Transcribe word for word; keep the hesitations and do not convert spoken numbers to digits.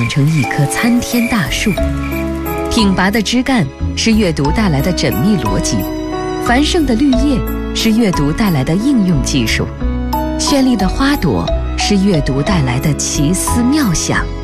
长成一棵参天大树。挺拔的枝干是阅读带来的缜密逻辑，繁盛的绿叶是阅读带来的应用技术，绚丽的花朵是阅读带来的奇思妙想。